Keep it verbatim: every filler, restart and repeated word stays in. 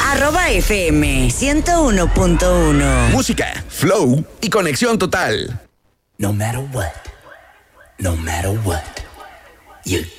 Arroba F M ciento uno punto uno. Música, flow y conexión total. No matter what, no matter what, you